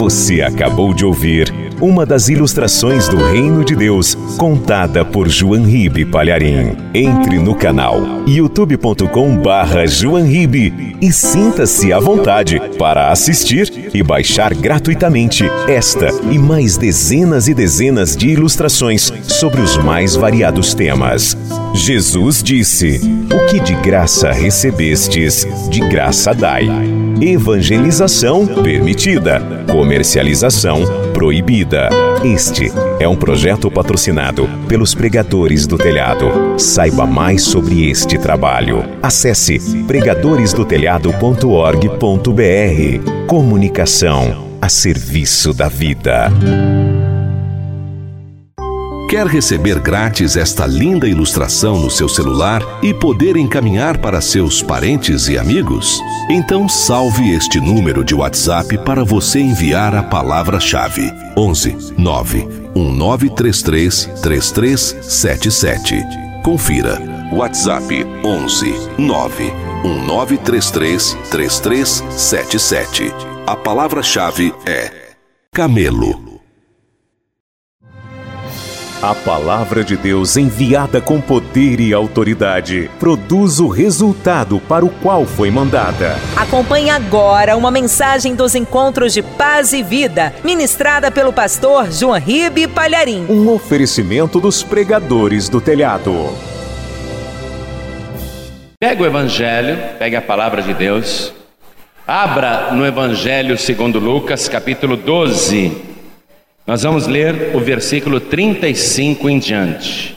Você acabou de ouvir uma das ilustrações do Reino de Deus, contada por João Ribe Palharim. Entre no canal youtube.com/João Ribe e sinta-se à vontade para assistir e baixar gratuitamente esta e mais dezenas e dezenas de ilustrações sobre os mais variados temas. Jesus disse: "O que de graça recebestes, de graça dai." Evangelização permitida, comercialização proibida. Este é um projeto patrocinado pelos Pregadores do Telhado. Saiba mais sobre este trabalho. Acesse pregadoresdotelhado.org.br. Comunicação a serviço da vida. Quer receber grátis esta linda ilustração no seu celular e poder encaminhar para seus parentes e amigos? Então salve este número de WhatsApp para você enviar a palavra-chave: 11 9 1933 3377. Confira. WhatsApp 11 9 1933 3377. A palavra-chave é camelo. A palavra de Deus, enviada com poder e autoridade, produz o resultado para o qual foi mandada. Acompanhe agora uma mensagem dos Encontros de Paz e Vida, ministrada pelo pastor João Ribe Palharim. Um oferecimento dos Pregadores do Telhado. Pega o Evangelho, pega a palavra de Deus, abra no Evangelho segundo Lucas, capítulo 12. Nós vamos ler o versículo 35 em diante.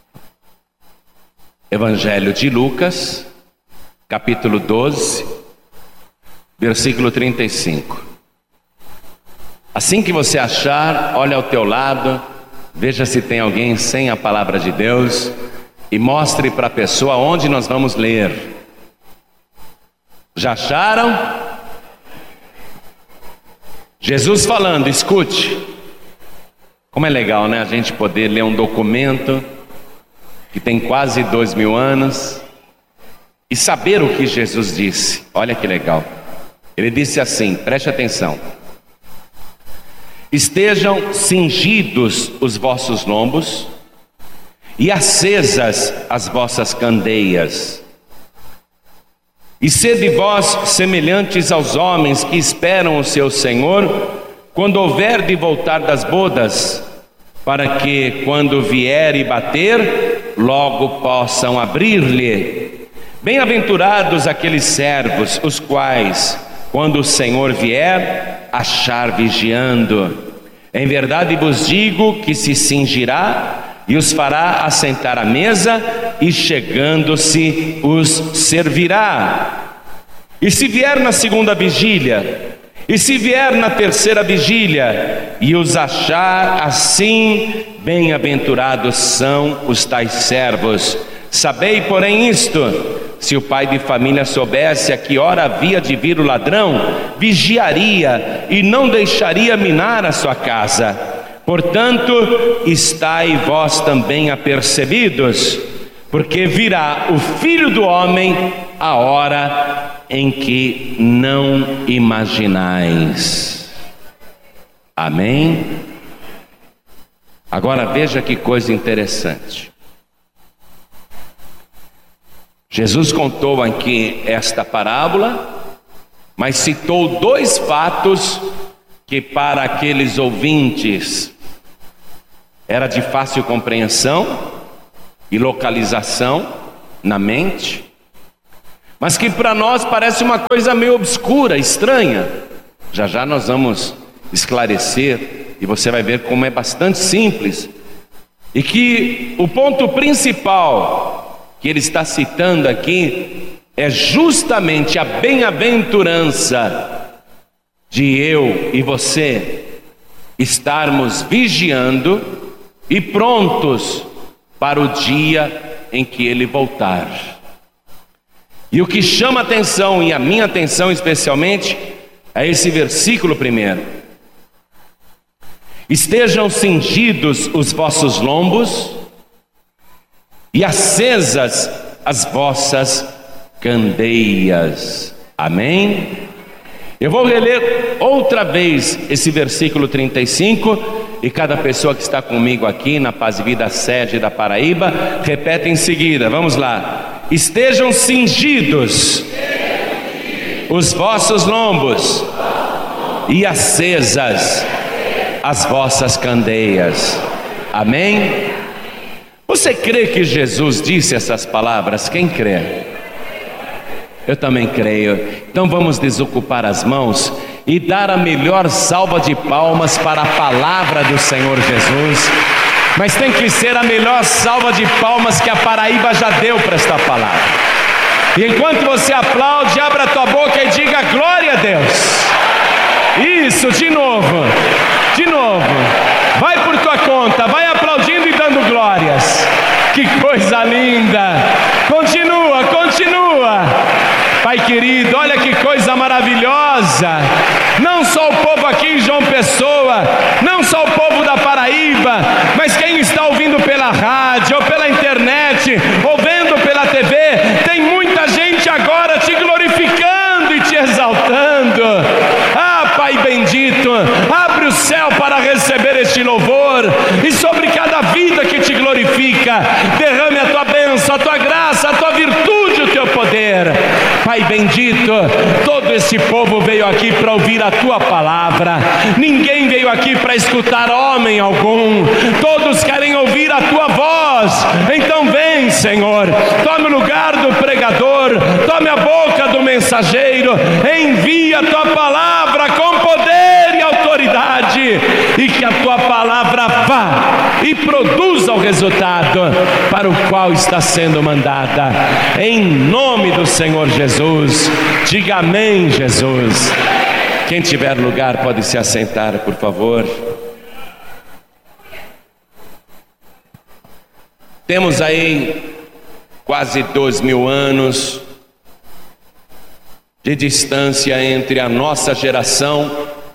Evangelho de Lucas, capítulo 12, versículo 35. Assim que você achar, olha ao teu lado, veja se tem alguém sem a palavra de Deus e mostre para a pessoa onde nós vamos ler. Já acharam? Jesus falando, escute. Como é legal, né? A gente poder ler um documento que tem quase 2000 anos e saber o que Jesus disse. Olha que legal. Ele disse assim, preste atenção: estejam cingidos os vossos lombos e acesas as vossas candeias, e sede vós semelhantes aos homens que esperam o seu Senhor quando houver de voltar das bodas, para que, quando vier e bater, logo possam abrir-lhe. Bem-aventurados aqueles servos, os quais, quando o Senhor vier, achar vigiando. Em verdade vos digo que se cingirá e os fará assentar à mesa, e chegando-se os servirá. E se vier na segunda vigília, e se vier na terceira vigília, e os achar assim, bem-aventurados são os tais servos. Sabei, porém, isto: se o pai de família soubesse a que hora havia de vir o ladrão, vigiaria e não deixaria minar a sua casa. Portanto, estai vós também apercebidos, porque virá o Filho do Homem a hora em que não imaginais. Amém? Agora veja que coisa interessante. Jesus contou aqui esta parábola, mas citou dois fatos que para aqueles ouvintes era de fácil compreensão e localização na mente, mas que para nós parece uma coisa meio obscura, estranha. Já já nós vamos esclarecer e você vai ver como é bastante simples, e que o ponto principal que ele está citando aqui é justamente a bem-aventurança de eu e você estarmos vigiando e prontos para o dia em que ele voltar. E o que chama a atenção, e a minha atenção especialmente, é esse versículo primeiro: estejam cingidos os vossos lombos e acesas as vossas candeias. Amém? Eu vou reler outra vez esse versículo 35, e cada pessoa que está comigo aqui na Paz e Vida sede da Paraíba, repete em seguida. Vamos lá. Estejam cingidos os vossos lombos e acesas as vossas candeias. Amém? Você crê que Jesus disse essas palavras? Quem crê? Eu também creio. Então vamos desocupar as mãos e dar a melhor salva de palmas para a palavra do Senhor Jesus. Mas tem que ser a melhor salva de palmas que a Paraíba já deu para esta palavra. E enquanto você aplaude, abra a tua boca e diga glória a Deus. Isso, de novo. Vai por tua conta, vai aplaudindo e dando glórias. Que coisa linda. Continua. Pai querido, olha que coisa maravilhosa. Não só o povo aqui em João Pessoa, não só o povo da Paraíba, mas quem está ouvindo pela rádio, ou pela internet, ou vendo pela TV, tem muita gente agora te glorificando e te exaltando. Ah, Pai bendito, abre o céu para receber este louvor, e sobre cada vida que te glorifica, derrame a tua bênção, a tua graça, a tua virtude, o teu poder. Pai bendito, todo esse povo veio aqui para ouvir a tua palavra. Ninguém veio aqui para escutar homem algum. Todos querem ouvir a tua voz. Então vem, Senhor, tome o lugar do pregador, tome a boca do mensageiro, envia a tua palavra com poder e autoridade, e que a tua palavra vá e produza o resultado para o qual está sendo mandada. Em nome do Senhor Jesus, diga amém, Jesus. Quem tiver lugar pode se assentar, por favor. Temos aí quase 2000 anos de distância entre a nossa geração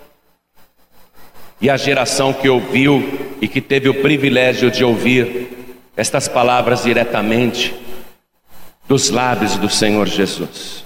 e a geração que ouviu e que teve o privilégio de ouvir estas palavras diretamente dos lábios do Senhor Jesus.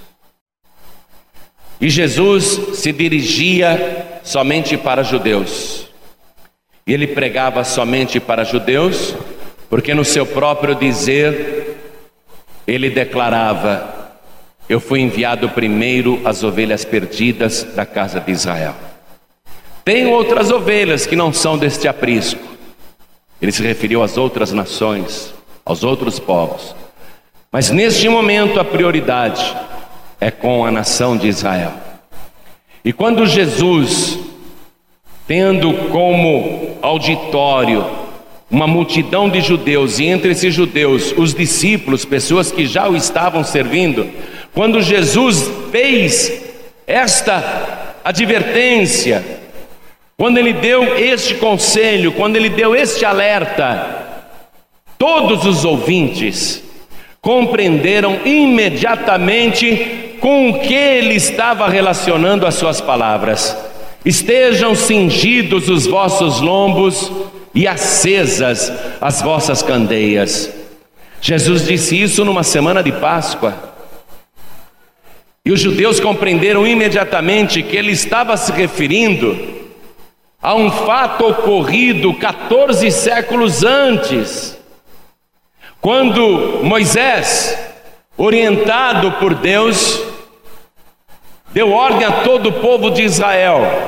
E Jesus se dirigia somente para judeus. E ele pregava somente para judeus, porque no seu próprio dizer, ele declarava: eu fui enviado primeiro às ovelhas perdidas da casa de Israel. Tem outras ovelhas que não são deste aprisco. Ele se referiu às outras nações, aos outros povos. Mas neste momento a prioridade é com a nação de Israel. E quando Jesus, tendo como auditório uma multidão de judeus, e entre esses judeus os discípulos, pessoas que já o estavam servindo, quando Jesus fez esta advertência, quando ele deu este conselho, quando ele deu este alerta, todos os ouvintes compreenderam imediatamente com o que ele estava relacionando as suas palavras. Estejam cingidos os vossos lombos e acesas as vossas candeias. Jesus disse isso numa semana de Páscoa. E os judeus compreenderam imediatamente que ele estava se referindo a um fato ocorrido 14 séculos antes, quando Moisés, orientado por Deus, deu ordem a todo o povo de Israel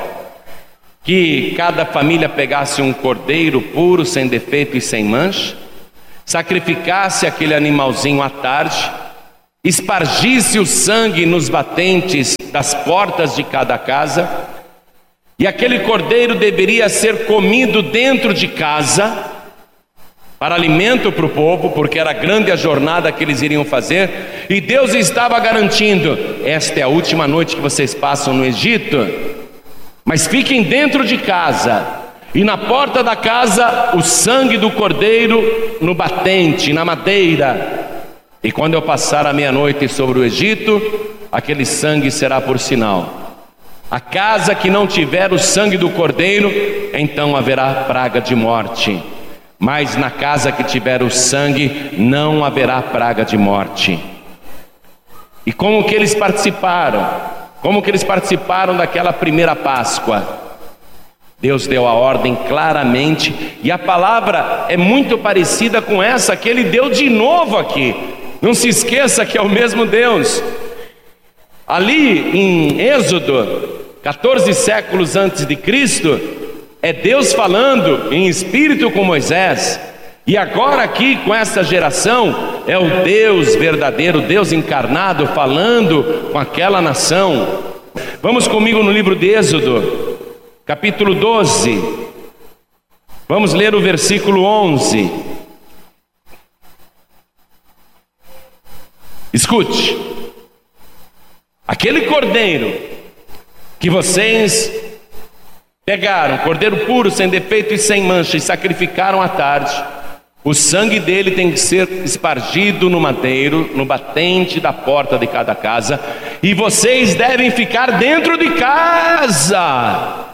que cada família pegasse um cordeiro puro, sem defeito e sem mancha, sacrificasse aquele animalzinho à tarde, espargisse o sangue nos batentes das portas de cada casa, e aquele cordeiro deveria ser comido dentro de casa, para alimento para o povo, porque era grande a jornada que eles iriam fazer, e Deus estava garantindo: esta é a última noite que vocês passam no Egito, mas fiquem dentro de casa, e na porta da casa o sangue do cordeiro no batente, na madeira, e quando eu passar a meia-noite sobre o Egito, aquele sangue será por sinal. A casa que não tiver o sangue do cordeiro, então haverá praga de morte. Mas na casa que tiver o sangue, não haverá praga de morte. E como que eles participaram? Como que eles participaram daquela primeira Páscoa? Deus deu a ordem claramente, e a palavra é muito parecida com essa que ele deu de novo aqui. Não se esqueça que é o mesmo Deus. Ali em Êxodo, 14 séculos antes de Cristo, é Deus falando em espírito com Moisés. E agora aqui com essa geração, é o Deus verdadeiro, Deus encarnado, falando com aquela nação. Vamos comigo no livro de Êxodo, capítulo 12. Vamos ler o versículo 11. Escute. Aquele cordeiro que vocês pegaram, cordeiro puro, sem defeito e sem mancha, e sacrificaram à tarde, o sangue dele tem que ser espargido no madeiro, no batente da porta de cada casa, e vocês devem ficar dentro de casa,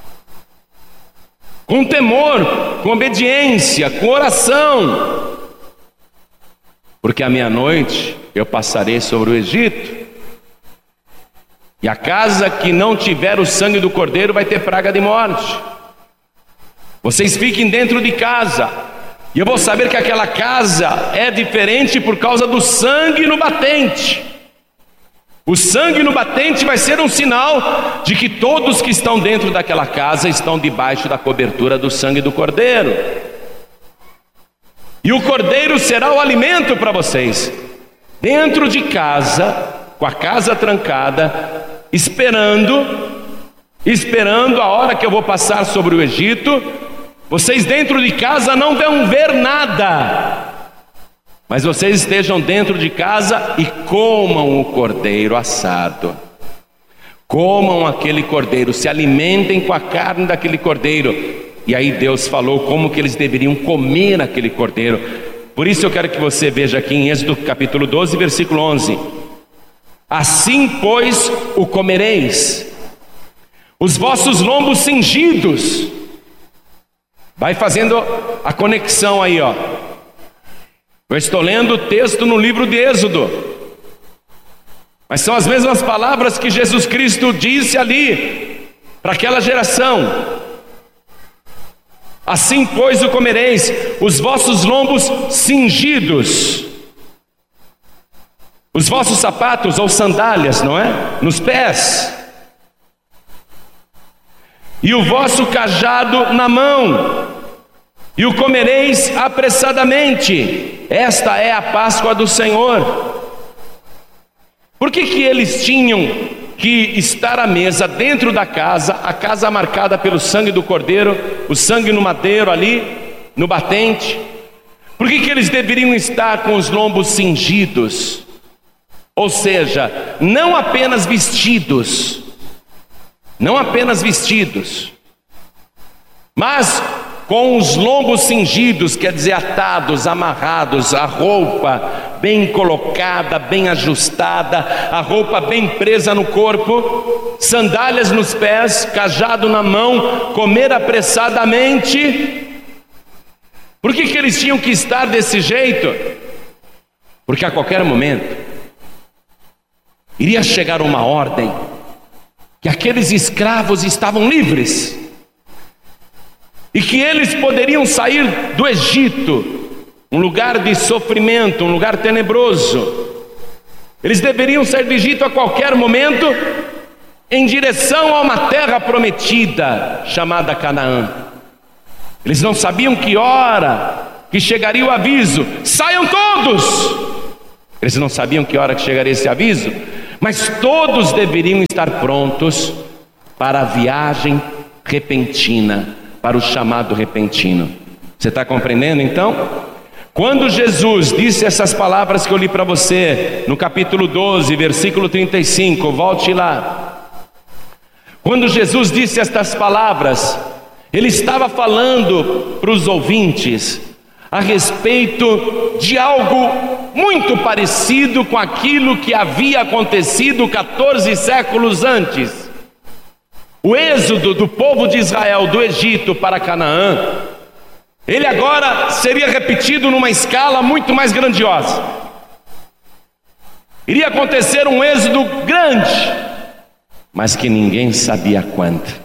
com temor, com obediência, com oração, porque à meia-noite eu passarei sobre o Egito, e a casa que não tiver o sangue do cordeiro vai ter praga de morte. Vocês fiquem dentro de casa, e eu vou saber que aquela casa é diferente por causa do sangue no batente. O sangue no batente vai ser um sinal de que todos que estão dentro daquela casa estão debaixo da cobertura do sangue do cordeiro. E o cordeiro será o alimento para vocês. Dentro de casa, com a casa trancada, esperando a hora que eu vou passar sobre o Egito. Vocês dentro de casa não vão ver nada, mas vocês estejam dentro de casa e comam o cordeiro assado. Comam aquele cordeiro, se alimentem com a carne daquele cordeiro. E aí Deus falou como que eles deveriam comer aquele cordeiro. Por isso eu quero que você veja aqui em Êxodo capítulo 12, versículo 11. Assim, pois, o comereis, os vossos lombos cingidos. Vai fazendo a conexão aí, ó. Eu estou lendo o texto no livro de Êxodo, mas são as mesmas palavras que Jesus Cristo disse ali para aquela geração. Assim, pois, o comereis, os vossos lombos cingidos, os vossos sapatos ou sandálias, não é? Nos pés, e o vosso cajado na mão, e o comereis apressadamente. Esta é a Páscoa do Senhor. Por que eles tinham que estar à mesa dentro da casa, a casa marcada pelo sangue do cordeiro, o sangue no madeiro ali, no batente? Por que eles deveriam estar com os lombos cingidos? Ou seja, não apenas vestidos, mas com os lombos cingidos, quer dizer, atados, amarrados, a roupa bem colocada, bem ajustada, a roupa bem presa no corpo, sandálias nos pés, cajado na mão, comer apressadamente. Por que eles tinham que estar desse jeito? Porque a qualquer momento iria chegar uma ordem que aqueles escravos estavam livres e que eles poderiam sair do Egito, um lugar de sofrimento, um lugar tenebroso. Eles deveriam sair do Egito a qualquer momento em direção a uma terra prometida chamada Canaã. Eles não sabiam que hora que chegaria o aviso: saiam todos! Eles não sabiam que hora que chegaria esse aviso, mas todos deveriam estar prontos para a viagem repentina, para o chamado repentino. Você está compreendendo então? Quando Jesus disse essas palavras que eu li para você, no capítulo 12, versículo 35, volte lá. Quando Jesus disse estas palavras, ele estava falando para os ouvintes a respeito de algo muito parecido com aquilo que havia acontecido 14 séculos antes. O êxodo do povo de Israel do Egito para Canaã, ele agora seria repetido numa escala muito mais grandiosa. Iria acontecer um êxodo grande, mas que ninguém sabia quando.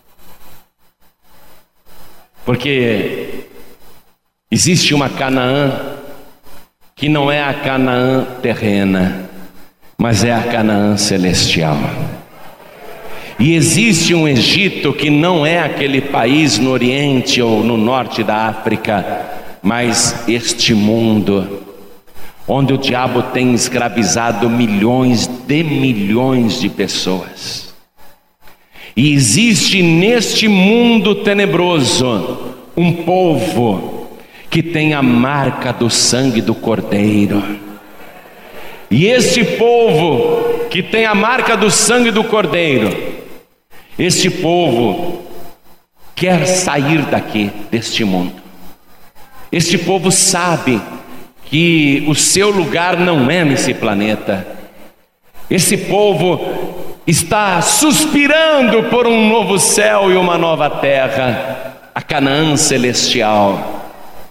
Porque existe uma Canaã que não é a Canaã terrena, mas é a Canaã celestial. E existe um Egito que não é aquele país no Oriente ou no Norte da África, mas este mundo, onde o diabo tem escravizado milhões de pessoas. E existe neste mundo tenebroso um povo que tem a marca do sangue do Cordeiro. E este povo que tem a marca do sangue do Cordeiro, este povo quer sair daqui, deste mundo. Este povo sabe que o seu lugar não é nesse planeta. Esse povo está suspirando por um novo céu e uma nova terra, a Canaã celestial.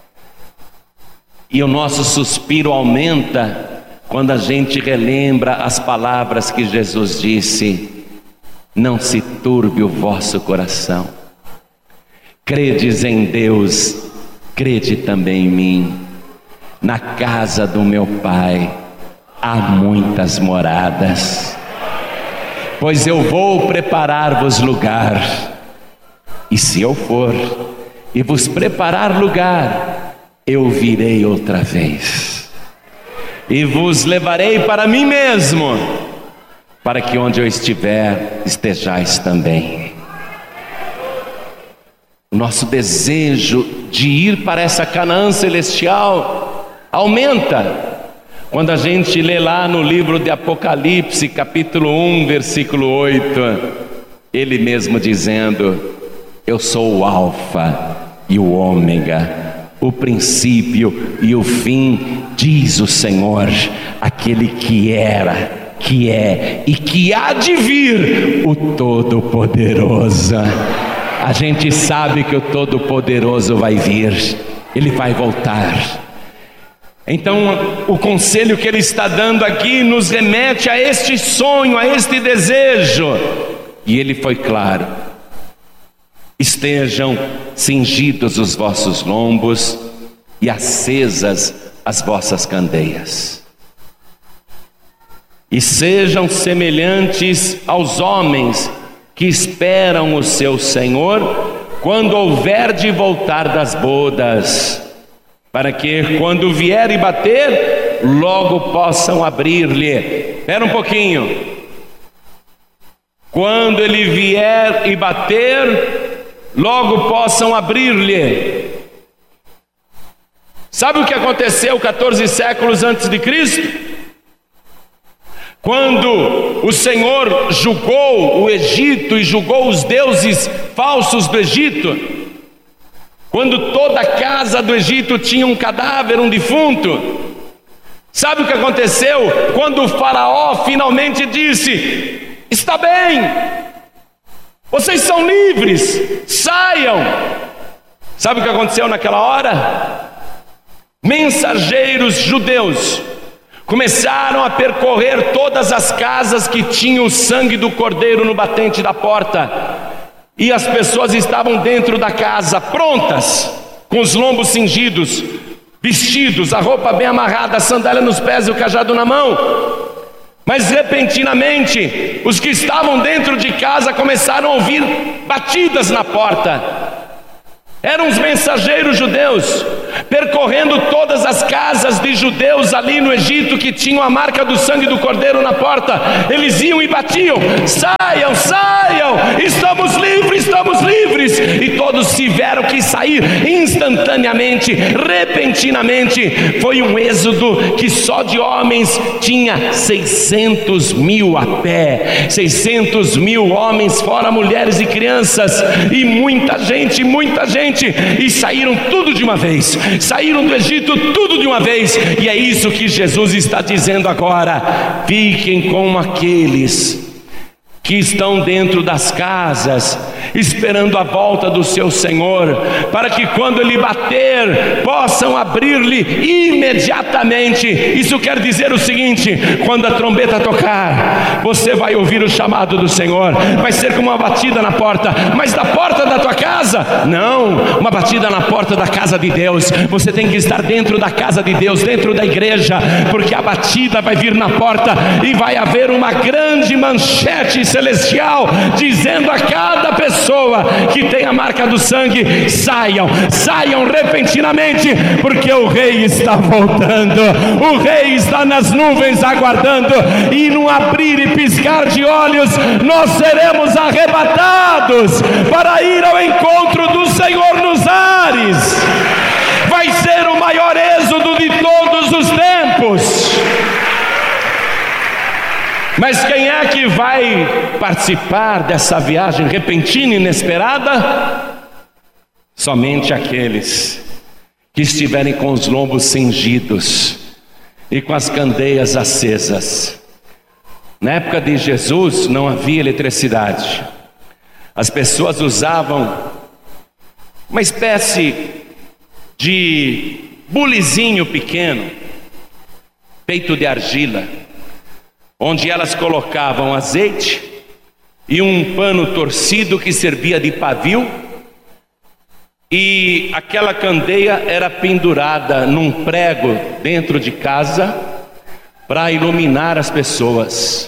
E o nosso suspiro aumenta quando a gente relembra as palavras que Jesus disse: não se turbe o vosso coração. Credes em Deus, crede também em mim. Na casa do meu Pai há muitas moradas, pois eu vou preparar-vos lugar. E se eu for e vos preparar lugar, eu virei outra vez e vos levarei para mim mesmo, para que onde eu estiver, estejais também. O nosso desejo de ir para essa Canaã celestial aumenta quando a gente lê lá no livro de Apocalipse, capítulo 1, versículo 8, ele mesmo dizendo: eu sou o Alfa e o Ômega, o princípio e o fim, diz o Senhor, aquele que era, que é e que há de vir, o Todo-Poderoso. A gente sabe que o Todo-Poderoso vai vir, ele vai voltar. Então o conselho que ele está dando aqui nos remete a este sonho, a este desejo. E ele foi claro: estejam cingidos os vossos lombos e acesas as vossas candeias, e sejam semelhantes aos homens que esperam o seu Senhor quando houver de voltar das bodas, para que quando vier e bater, logo possam abrir-lhe. Espera um pouquinho. Quando ele vier e bater, logo possam abrir-lhe. Sabe o que aconteceu 14 séculos antes de Cristo? Quando o Senhor julgou o Egito e julgou os deuses falsos do Egito, quando toda a casa do Egito tinha um cadáver, um defunto, sabe o que aconteceu? Quando o faraó finalmente disse: está bem, vocês são livres, saiam. Sabe o que aconteceu naquela hora? Mensageiros judeus começaram a percorrer todas as casas que tinham o sangue do Cordeiro no batente da porta, e as pessoas estavam dentro da casa, prontas, com os lombos cingidos, vestidos, a roupa bem amarrada, a sandália nos pés e o cajado na mão. Mas repentinamente, os que estavam dentro de casa começaram a ouvir batidas na porta. Eram os mensageiros judeus, percorrendo todas as casas de judeus ali no Egito que tinham a marca do sangue do Cordeiro na porta. Eles iam e batiam: saiam, saiam, estamos livres, estamos livres. E todos tiveram que sair instantaneamente, repentinamente. Foi um êxodo que só de homens tinha 600 mil a pé, 600 mil homens, fora mulheres e crianças, e muita gente, e saíram tudo de uma vez, saíram do Egito tudo de uma vez. E é isso que Jesus está dizendo agora: fiquem com aqueles que estão dentro das casas, esperando a volta do seu Senhor, para que quando Ele bater, possam abrir-lhe imediatamente. Isso quer dizer o seguinte: quando a trombeta tocar, você vai ouvir o chamado do Senhor, vai ser como uma batida na porta, mas da porta da tua casa? Não, uma batida na porta da casa de Deus. Você tem que estar dentro da casa de Deus, dentro da igreja, porque a batida vai vir na porta e vai haver uma grande manchete celestial, dizendo a cada pessoa que tem a marca do sangue: saiam repentinamente, porque o Rei está voltando, o Rei está nas nuvens aguardando, e num abrir e piscar de olhos, nós seremos arrebatados para ir ao encontro do Senhor nos ares. Vai ser o maior êxodo de todos os tempos. Mas quem é que vai participar dessa viagem repentina e inesperada? Somente aqueles que estiverem com os lombos cingidos e com as candeias acesas. Na época de Jesus não havia eletricidade. As pessoas usavam uma espécie de bulizinho pequeno, feito de argila, onde elas colocavam azeite e um pano torcido que servia de pavio, e aquela candeia era pendurada num prego dentro de casa para iluminar as pessoas.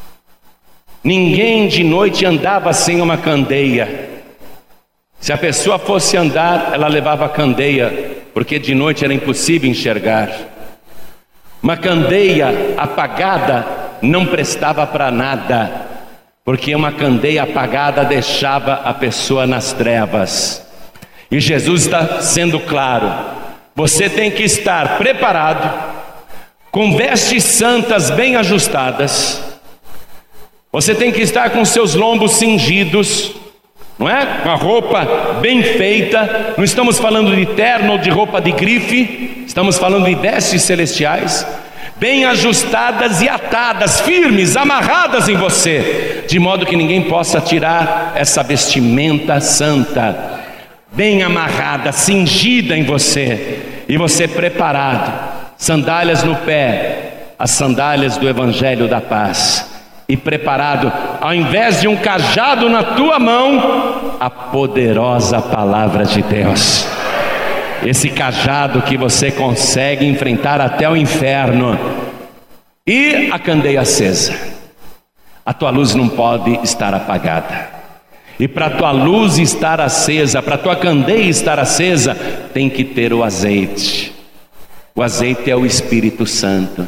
Ninguém de noite andava sem uma candeia. Se a pessoa fosse andar, ela levava a candeia, porque de noite era impossível enxergar. Uma candeia apagada não prestava para nada, porque uma candeia apagada deixava a pessoa nas trevas. E Jesus está sendo claro: você tem que estar preparado, com vestes santas bem ajustadas, você tem que estar com seus lombos cingidos, não é? Com a roupa bem feita. Não estamos falando de terno ou de roupa de grife, estamos falando de vestes celestiais, bem ajustadas e atadas, firmes, amarradas em você, de modo que ninguém possa tirar essa vestimenta santa, bem amarrada, cingida em você, e você preparado, sandálias no pé, as sandálias do Evangelho da Paz, e preparado, ao invés de um cajado na tua mão, a poderosa palavra de Deus. Esse cajado que você consegue enfrentar até o inferno. E a candeia acesa. A tua luz não pode estar apagada. E para a tua luz estar acesa, para a tua candeia estar acesa, tem que ter o azeite. O azeite é o Espírito Santo.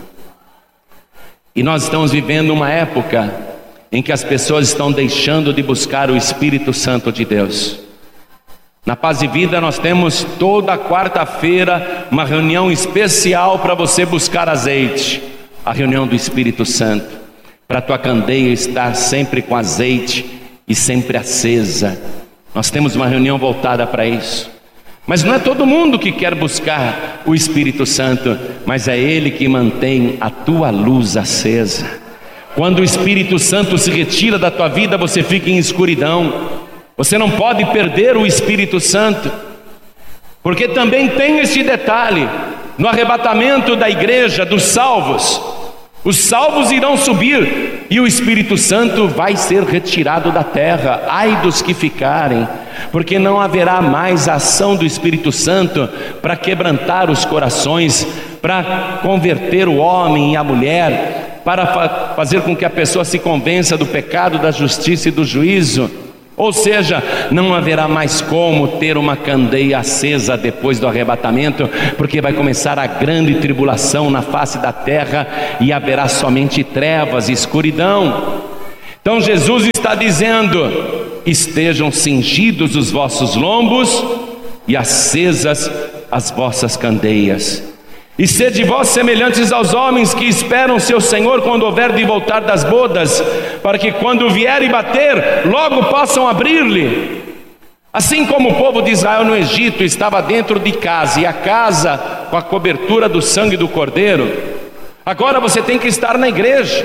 E nós estamos vivendo uma época em que as pessoas estão deixando de buscar o Espírito Santo de Deus. Na Paz e Vida nós temos toda quarta-feira uma reunião especial para você buscar azeite, a reunião do Espírito Santo, para a tua candeia estar sempre com azeite e sempre acesa. Nós temos uma reunião voltada para isso. Mas não é todo mundo que quer buscar o Espírito Santo, mas é Ele que mantém a tua luz acesa. Quando o Espírito Santo se retira da tua vida, você fica em escuridão. Você não pode perder o Espírito Santo, porque também tem esse detalhe: no arrebatamento da igreja, dos salvos, os salvos irão subir e o Espírito Santo vai ser retirado da terra. Ai dos que ficarem, porque não haverá mais a ação do Espírito Santo para quebrantar os corações, para converter o homem e a mulher, para fazer com que a pessoa se convença do pecado, da justiça e do juízo. Ou seja, não haverá mais como ter uma candeia acesa depois do arrebatamento, porque vai começar a grande tribulação na face da terra e haverá somente trevas e escuridão. Então Jesus está dizendo: estejam cingidos os vossos lombos e acesas as vossas candeias. E sede vós semelhantes aos homens que esperam seu Senhor quando houver de voltar das bodas, para que quando vier e bater, logo possam abrir-lhe. Assim como o povo de Israel no Egito estava dentro de casa, e a casa com a cobertura do sangue do Cordeiro, agora você tem que estar na igreja,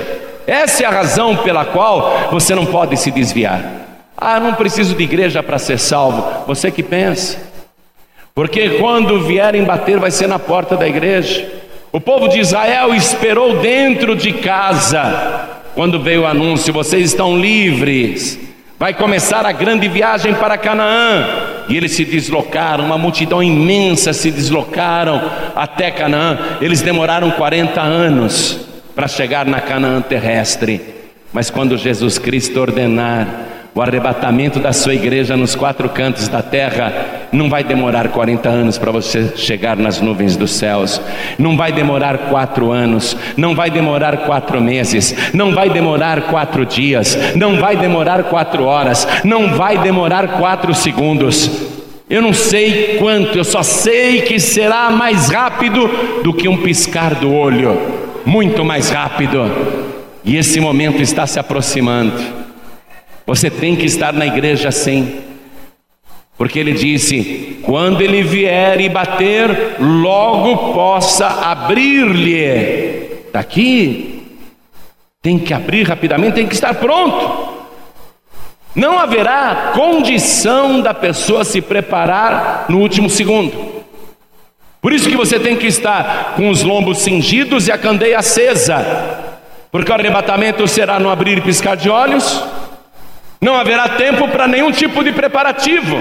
Essa é a razão pela qual você não pode se desviar. Não preciso de igreja para ser salvo. Você que pensa. Porque quando vierem bater, vai ser na porta da igreja. O povo de Israel esperou dentro de casa. Quando veio o anúncio, vocês estão livres, vai começar a grande viagem para Canaã. E eles se deslocaram, uma multidão imensa se deslocaram até Canaã. Eles demoraram 40 anos para chegar na Canaã terrestre. Mas quando Jesus Cristo ordenar o arrebatamento da sua igreja nos 4 cantos da terra, não vai demorar 40 anos para você chegar nas nuvens dos céus. Não vai demorar 4 anos, não vai demorar 4 meses, não vai demorar 4 dias, não vai demorar 4 horas, não vai demorar 4 segundos. Eu não sei quanto, eu só sei que será mais rápido do que um piscar do olho, muito mais rápido. E esse momento está se aproximando. Você tem que estar na igreja sim, porque ele disse: quando ele vier e bater, logo possa abrir-lhe. Daqui tem que abrir rapidamente, tem que estar pronto. Não haverá condição da pessoa se preparar no último segundo. Por isso que você tem que estar com os lombos cingidos e a candeia acesa, porque o arrebatamento será no abrir e piscar de olhos. Não haverá tempo para nenhum tipo de preparativo.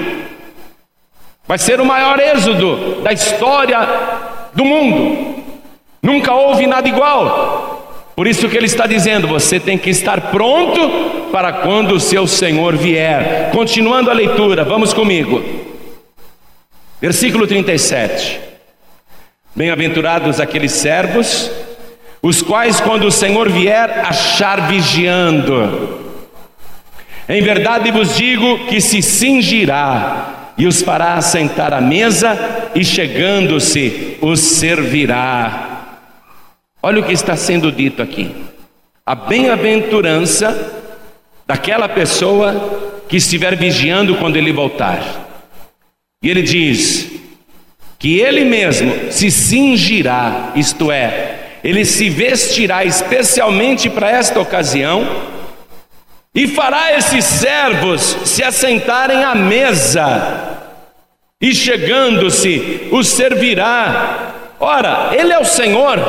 Vai ser o maior êxodo da história do mundo. Nunca houve nada igual. Por isso que ele está dizendo: você tem que estar pronto para quando o seu Senhor vier. Continuando a leitura, vamos comigo. Versículo 37. Bem-aventurados aqueles servos, os quais quando o Senhor vier achar vigiando. Em verdade vos digo que se cingirá e os fará assentar à mesa, e chegando-se os servirá. Olha o que está sendo dito aqui: a bem-aventurança daquela pessoa que estiver vigiando quando ele voltar. E ele diz que ele mesmo se cingirá, isto é, ele se vestirá especialmente para esta ocasião, e fará esses servos se assentarem à mesa, e chegando-se os servirá. Ora, ele é o Senhor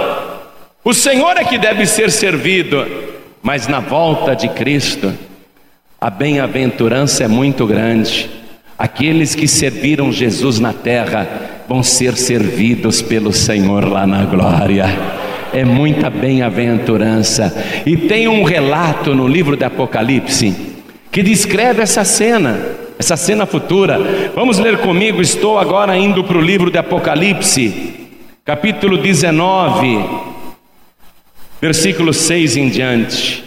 é que deve ser servido. Mas na volta de Cristo, a bem-aventurança é muito grande. Aqueles que serviram Jesus na terra vão ser servidos pelo Senhor lá na glória. É muita bem-aventurança. E tem um relato no livro de Apocalipse que descreve essa cena futura. Vamos ler comigo. Estou agora indo para o livro de Apocalipse, capítulo 19, versículo 6 em diante.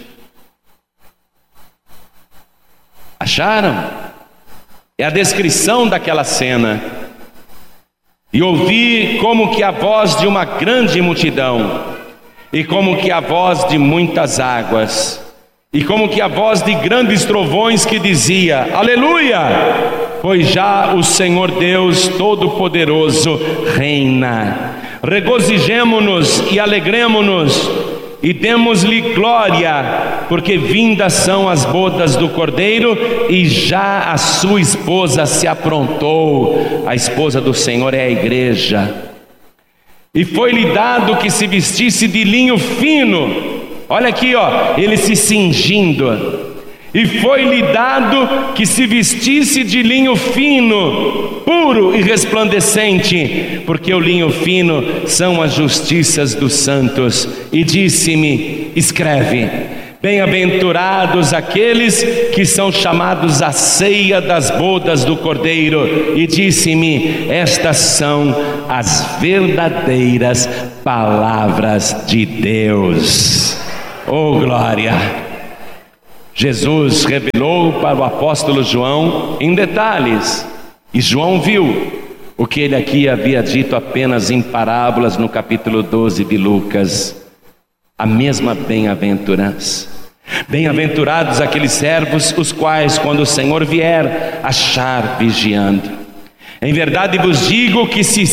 Acharam? É a descrição daquela cena. E ouvi como que a voz de uma grande multidão, e como que a voz de muitas águas, e como que a voz de grandes trovões, que dizia: aleluia, pois já o Senhor Deus Todo-Poderoso reina. Regozijemo-nos e alegremo-nos e demos-lhe glória, porque vindas são as bodas do Cordeiro, e já a sua esposa se aprontou. A esposa do Senhor é a igreja. E foi-lhe dado que se vestisse de linho fino. Olha aqui, ele se cingindo. E foi-lhe dado que se vestisse de linho fino, puro e resplandecente, porque o linho fino são as justiças dos santos. E disse-me: escreve: bem-aventurados aqueles que são chamados à ceia das bodas do Cordeiro. E disse-me: estas são as verdadeiras palavras de Deus. Oh glória! Jesus revelou para o apóstolo João em detalhes, e João viu o que ele aqui havia dito apenas em parábolas no capítulo 12 de Lucas. A mesma bem-aventurança. Bem-aventurados aqueles servos, os quais quando o Senhor vier achar vigiando. Em verdade vos digo que se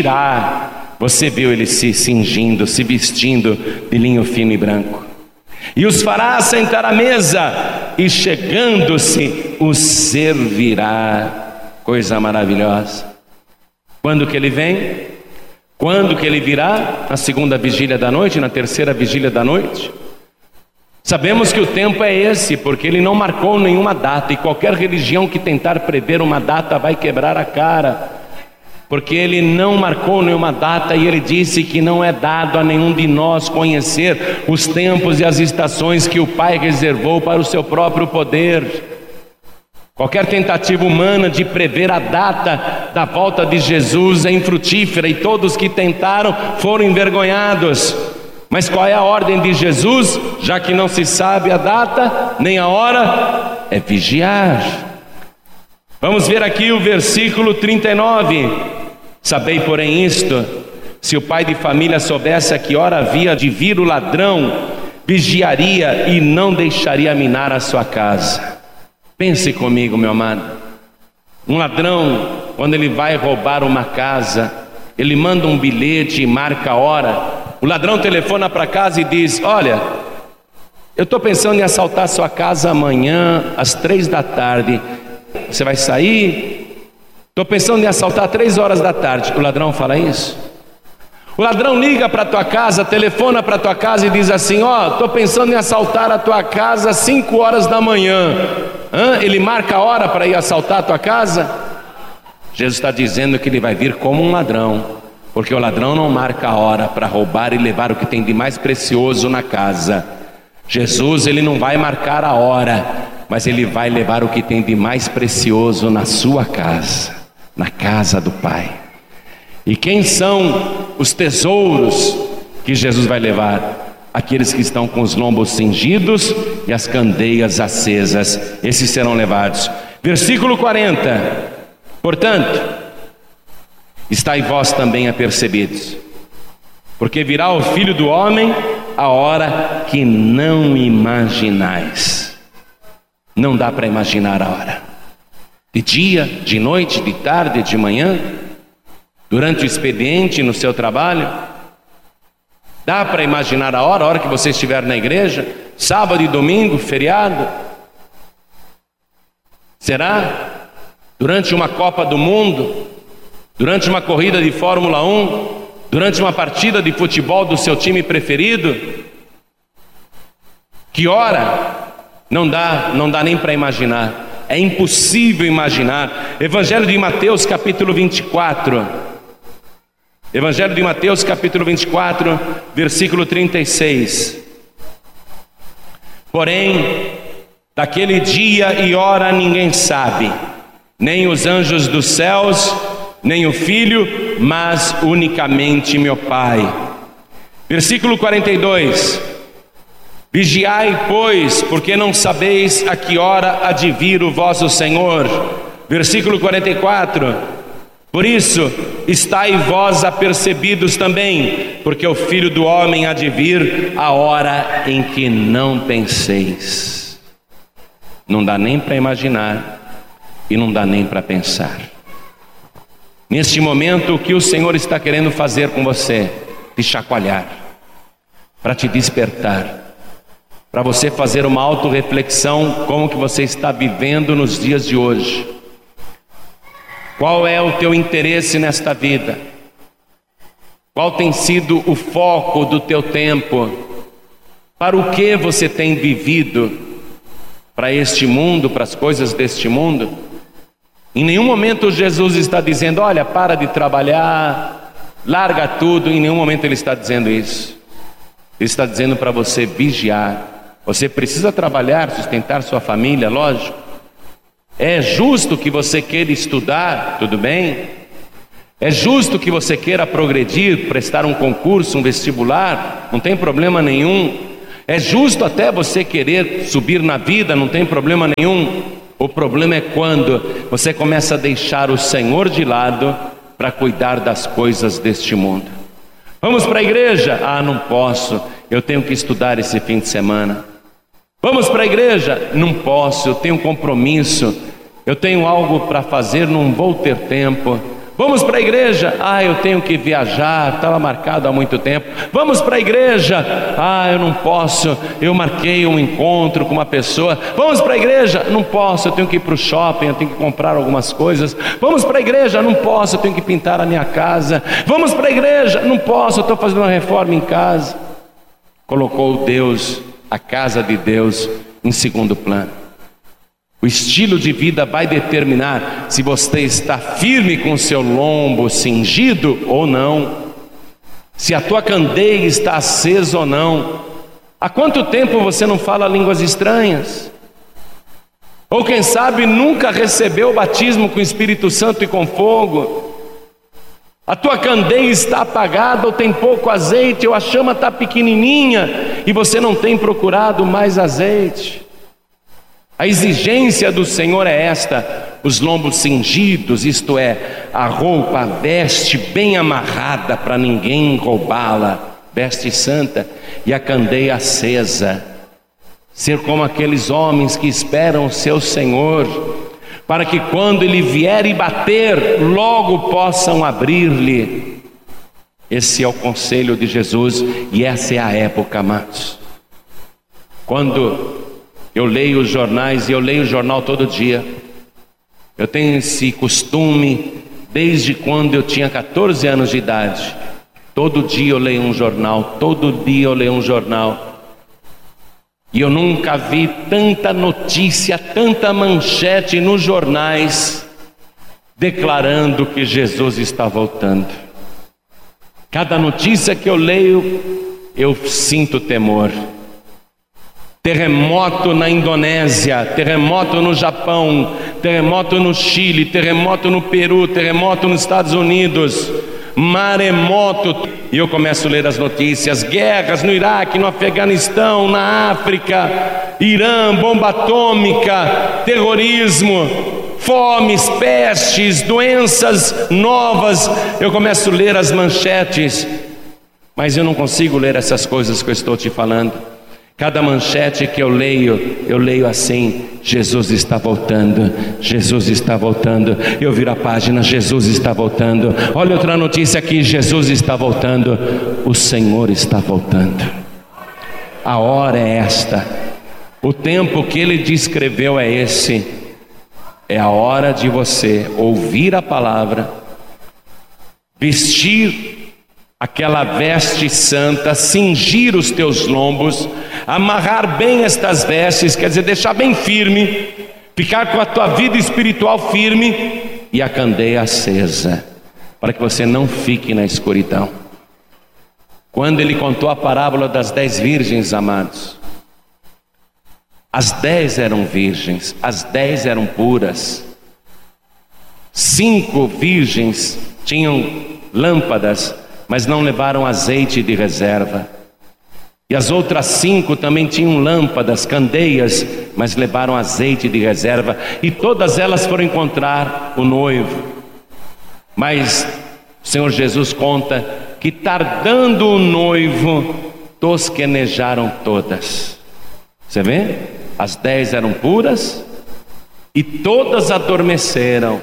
cingirá. Você viu ele se cingindo, se vestindo de linho fino e branco. e os fará sentar à mesa, e chegando-se os servirá. Coisa maravilhosa. Quando que ele vem? Quando que ele virá? Na segunda vigília da noite, na terceira vigília da noite? Sabemos que o tempo é esse, porque ele não marcou nenhuma data, e qualquer religião que tentar prever uma data vai quebrar a cara, porque ele não marcou nenhuma data, e ele disse que não é dado a nenhum de nós conhecer os tempos e as estações que o Pai reservou para o seu próprio poder. Qualquer tentativa humana de prever a data da volta de Jesus é infrutífera, e todos que tentaram foram envergonhados. Mas qual é a ordem de Jesus? Já que não se sabe a data nem a hora, é vigiar. Vamos ver aqui o versículo 39. Sabei, porém, isto: se o pai de família soubesse a que hora havia de vir o ladrão, vigiaria e não deixaria minar a sua casa. Pense comigo, meu amado. Um ladrão, quando ele vai roubar uma casa, ele manda um bilhete e marca a hora. O ladrão telefona para casa e diz: olha, eu estou pensando em assaltar sua casa amanhã às 3 da tarde. Você vai sair? Estou pensando em assaltar 3 horas da tarde. O ladrão fala isso? O ladrão liga para a tua casa, telefona para a tua casa e diz assim: ó, estou pensando em assaltar a tua casa às 5 horas da manhã. Ele marca a hora para ir assaltar a tua casa? Jesus está dizendo que ele vai vir como um ladrão, porque o ladrão não marca a hora para roubar e levar o que tem de mais precioso na casa. Jesus, ele não vai marcar a hora, mas ele vai levar o que tem de mais precioso na sua casa, na casa do Pai. E quem são os tesouros que Jesus vai levar? Aqueles que estão com os lombos cingidos e as candeias acesas, esses serão levados. Versículo 40. Portanto, estai vós também apercebidos, porque virá o Filho do Homem a hora que não imaginais. Não dá para imaginar a hora. De dia, de noite, de tarde, de manhã, durante o expediente, no seu trabalho. Dá para imaginar a hora que você estiver na igreja, sábado e domingo, feriado? Será? Durante uma Copa do Mundo, durante uma corrida de Fórmula 1, durante uma partida de futebol do seu time preferido? Que hora? Não dá nem para imaginar. É impossível imaginar. Evangelho de Mateus, capítulo 24. Evangelho de Mateus, capítulo 24, versículo 36. Porém, daquele dia e hora ninguém sabe, nem os anjos dos céus, nem o Filho, mas unicamente meu Pai. Versículo 42. Vigiai, pois, porque não sabeis a que hora há de vir o vosso Senhor. Versículo 44. Por isso, estai vós apercebidos também, porque o Filho do Homem há de vir a hora em que não penseis. Não dá nem para imaginar e não dá nem para pensar. Neste momento, o que o Senhor está querendo fazer com você? Te chacoalhar, para te despertar, para você fazer uma autorreflexão como que você está vivendo nos dias de hoje. Qual é o teu interesse nesta vida? Qual tem sido o foco do teu tempo? Para o que você tem vivido? Para este mundo, para as coisas deste mundo? Em nenhum momento Jesus está dizendo: olha, para de trabalhar, larga tudo. Em nenhum momento ele está dizendo isso. Ele está dizendo para você vigiar. Você precisa trabalhar, sustentar sua família, lógico. É justo que você queira estudar, tudo bem? É justo que você queira progredir, prestar um concurso, um vestibular, não tem problema nenhum. É justo até você querer subir na vida, não tem problema nenhum. O problema é quando você começa a deixar o Senhor de lado para cuidar das coisas deste mundo. Vamos para a igreja? Ah, não posso, eu tenho que estudar esse fim de semana. Vamos para a igreja? Não posso, eu tenho um compromisso, eu tenho algo para fazer, não vou ter tempo. Vamos para a igreja? Eu tenho que viajar, estava marcado há muito tempo. Vamos para a igreja? Eu não posso, eu marquei um encontro com uma pessoa. Vamos para a igreja? Não posso, eu tenho que ir para o shopping, eu tenho que comprar algumas coisas. Vamos para a igreja? Não posso, eu tenho que pintar a minha casa. Vamos para a igreja? Não posso, eu estou fazendo uma reforma em casa. Colocou Deus, a casa de Deus, em segundo plano. O estilo de vida vai determinar se você está firme com o seu lombo cingido ou não, se a tua candeia está acesa ou não. Há quanto tempo você não fala línguas estranhas? Ou quem sabe nunca recebeu o batismo com o Espírito Santo e com fogo? A tua candeia está apagada ou tem pouco azeite, ou a chama está pequenininha e você não tem procurado mais azeite. A exigência do Senhor é esta: os lombos cingidos, isto é, a roupa, a veste bem amarrada para ninguém roubá-la, veste santa, e a candeia acesa. Ser como aqueles homens que esperam o seu Senhor, para que quando Ele vier e bater, logo possam abrir-lhe. Esse é o conselho de Jesus, e essa é a época, amados. Quando eu leio os jornais, e eu leio o jornal todo dia. Eu tenho esse costume desde quando eu tinha 14 anos de idade. Todo dia eu leio um jornal, todo dia eu leio um jornal. E eu nunca vi tanta notícia, tanta manchete nos jornais declarando que Jesus está voltando. Cada notícia que eu leio, eu sinto temor. Terremoto na Indonésia, terremoto no Japão, terremoto no Chile, terremoto no Peru, terremoto nos Estados Unidos, maremoto. E eu começo a ler as notícias: guerras no Iraque, no Afeganistão, na África, Irã, bomba atômica, terrorismo, fomes, pestes, doenças novas. Eu começo a ler as manchetes, mas eu não consigo ler essas coisas que eu estou te falando. Cada manchete que eu leio assim: Jesus está voltando, Jesus está voltando. Eu viro a página: Jesus está voltando. Olha outra notícia aqui: Jesus está voltando. O Senhor está voltando. A hora é esta, o tempo que Ele descreveu é esse. É a hora de você ouvir a palavra, vestir aquela veste santa, cingir os teus lombos, amarrar bem estas vestes, quer dizer, deixar bem firme, ficar com a tua vida espiritual firme e a candeia acesa, para que você não fique na escuridão. Quando Ele contou a parábola das 10 virgens, amados, as 10 eram virgens, as 10 eram puras. 5 virgens tinham lâmpadas, mas não levaram azeite de reserva. E as outras 5 também tinham lâmpadas, candeias, mas levaram azeite de reserva. E todas elas foram encontrar o noivo. Mas o Senhor Jesus conta que, tardando o noivo, tosquenejaram todas. Você vê? As 10 eram puras e todas adormeceram.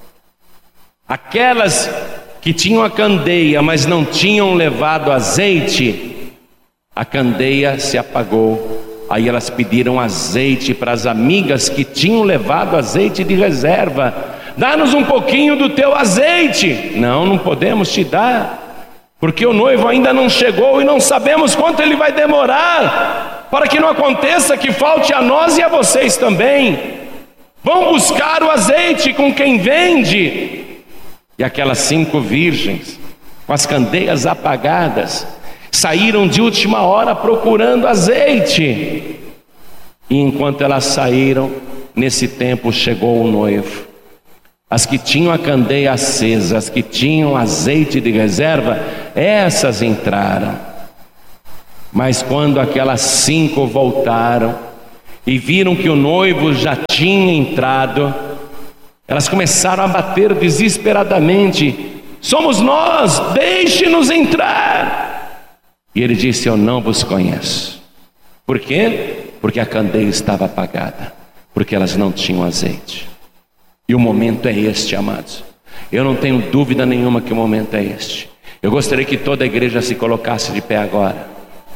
Aquelas que tinham a candeia, mas não tinham levado azeite, a candeia se apagou. Aí elas pediram azeite para as amigas que tinham levado azeite de reserva. Dá-nos um pouquinho do teu azeite. Não, não podemos te dar, porque o noivo ainda não chegou e não sabemos quanto ele vai demorar, para que não aconteça que falte a nós e a vocês também. Vão buscar o azeite com quem vende. E aquelas 5 virgens, com as candeias apagadas, saíram de última hora procurando azeite. E enquanto elas saíram, nesse tempo chegou o noivo. As que tinham a candeia acesa, as que tinham azeite de reserva, essas entraram. Mas quando aquelas 5 voltaram e viram que o noivo já tinha entrado, elas começaram a bater desesperadamente: somos nós, deixe-nos entrar. E ele disse: eu não vos conheço. Por quê? Porque a candeia estava apagada, porque elas não tinham azeite. E o momento é este, amados. Eu não tenho dúvida nenhuma que o momento é este. Eu gostaria que toda a igreja se colocasse de pé agora.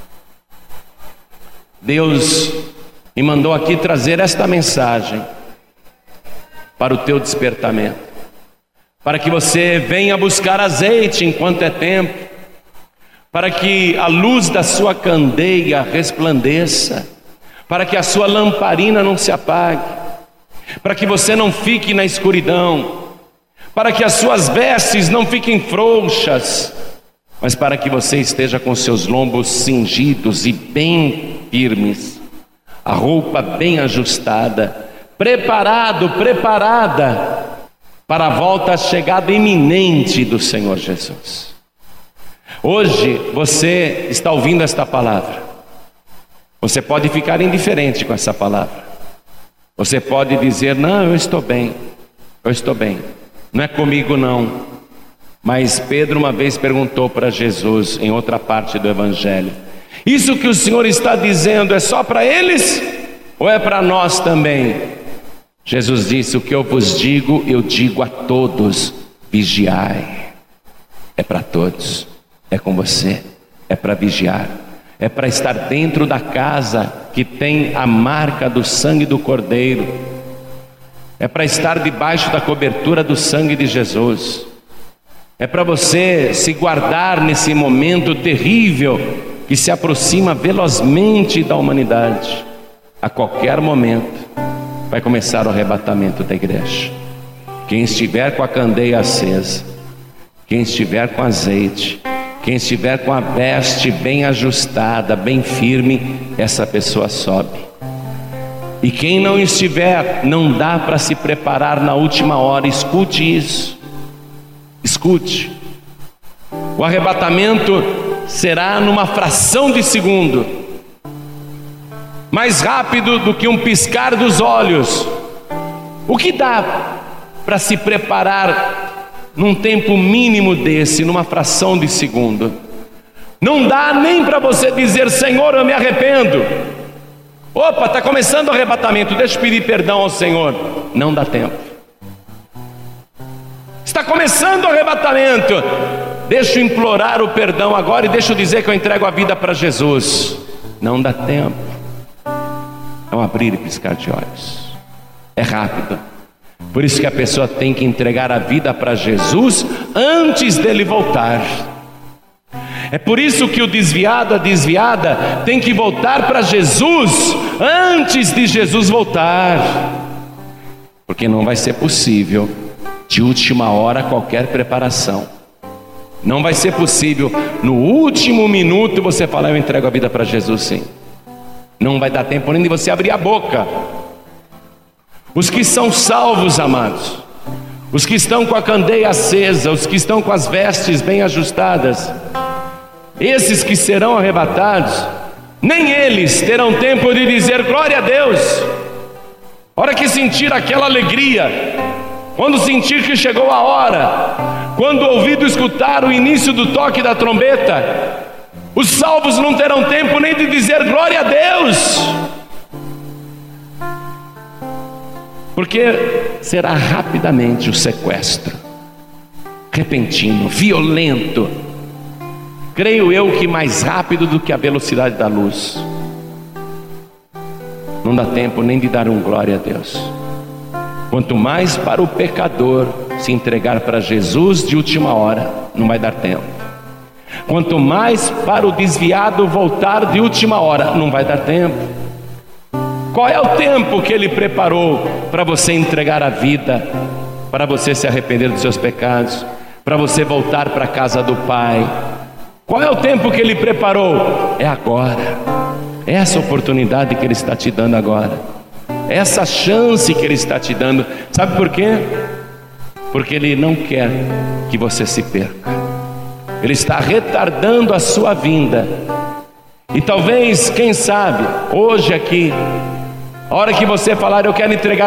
Deus me mandou aqui trazer esta mensagem para o teu despertamento, para que você venha buscar azeite enquanto é tempo, para que a luz da sua candeia resplandeça, para que a sua lamparina não se apague, para que você não fique na escuridão, para que as suas vestes não fiquem frouxas, mas para que você esteja com seus lombos cingidos e bem firmes, a roupa bem ajustada, preparada para a volta, a chegada iminente do Senhor Jesus. Hoje você está ouvindo esta palavra. Você pode ficar indiferente com essa palavra. Você pode dizer: não, eu estou bem, não é comigo não. Mas Pedro uma vez perguntou para Jesus, em outra parte do Evangelho: isso que o Senhor está dizendo é só para eles ou é para nós também? Jesus disse: o que eu vos digo, eu digo a todos: vigiai. É para todos, é com você, é para vigiar, é para estar dentro da casa que tem a marca do sangue do Cordeiro, é para estar debaixo da cobertura do sangue de Jesus, é para você se guardar nesse momento terrível que se aproxima velozmente da humanidade. A qualquer momento vai começar o arrebatamento da igreja. Quem estiver com a candeia acesa, quem estiver com azeite, quem estiver com a veste bem ajustada, bem firme, essa pessoa sobe. E quem não estiver, não dá para se preparar na última hora. Escute isso, escute. O arrebatamento será numa fração de segundo, mais rápido do que um piscar dos olhos. O que dá para se preparar num tempo mínimo desse, numa fração de segundo? Não dá nem para você dizer: Senhor, eu me arrependo. Opa, está começando o arrebatamento, deixa eu pedir perdão ao Senhor. Não dá tempo. Está começando o arrebatamento, deixa eu implorar o perdão agora e deixa eu dizer que eu entrego a vida para Jesus. Não dá tempo. É um abrir e piscar de olhos. É rápido. Por isso que a pessoa tem que entregar a vida para Jesus antes dele voltar. É por isso que o desviado, a desviada, tem que voltar para Jesus antes de Jesus voltar. Porque não vai ser possível de última hora qualquer preparação. Não vai ser possível no último minuto você falar: eu entrego a vida para Jesus, sim. Não vai dar tempo nem de você abrir a boca. Os que são salvos, amados, os que estão com a candeia acesa, os que estão com as vestes bem ajustadas, esses que serão arrebatados, nem eles terão tempo de dizer glória a Deus. A hora que sentir aquela alegria, quando sentir que chegou a hora, quando o ouvido escutar o início do toque da trombeta, os salvos não terão tempo nem de dizer glória a Deus, porque será rapidamente o sequestro, repentino, violento. Creio eu que mais rápido do que a velocidade da luz. Não dá tempo nem de dar um glória a Deus. Quanto mais para o pecador se entregar para Jesus de última hora, não vai dar tempo. Quanto mais para o desviado voltar de última hora, não vai dar tempo. Qual é o tempo que Ele preparou para você entregar a vida, para você se arrepender dos seus pecados, para você voltar para a casa do Pai? Qual é o tempo que Ele preparou? É agora. É essa oportunidade que Ele está te dando agora. É essa chance que Ele está te dando. Sabe por quê? Porque Ele não quer que você se perca. Ele está retardando a sua vinda. E talvez, quem sabe, hoje aqui, a hora que você falar: eu quero entregar